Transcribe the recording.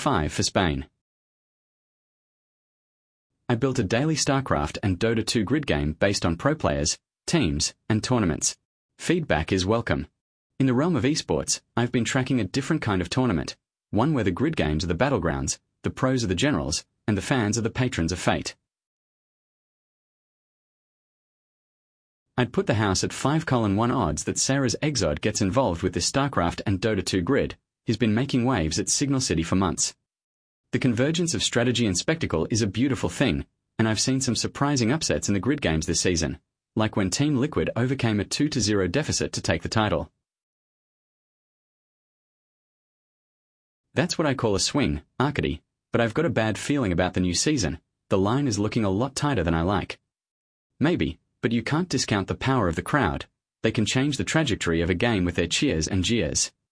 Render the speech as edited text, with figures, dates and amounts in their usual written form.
5 for Spain. I built a daily StarCraft and Dota 2 grid game based on pro players, teams, and tournaments. Feedback is welcome. In the realm of esports, I've been tracking a different kind of tournament, one where the grid games are the battlegrounds, the pros are the generals, and the fans are the patrons of fate. I'd put the house at 5:1 odds that Sarah's Exod gets involved with this StarCraft and Dota 2 grid. He's been making waves at Signal City for months. The convergence of strategy and spectacle is a beautiful thing, and I've seen some surprising upsets in the grid games this season, like when Team Liquid overcame a 2-0 deficit to take the title. That's what I call a swing, Arcady, but I've got a bad feeling about the new season. The line is looking a lot tighter than I like. Maybe, but you can't discount the power of the crowd. They can change the trajectory of a game with their cheers and jeers.